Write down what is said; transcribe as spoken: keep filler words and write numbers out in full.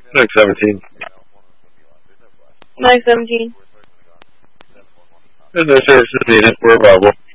Like seventeen. Like seventeen. There's no services needed. We're available.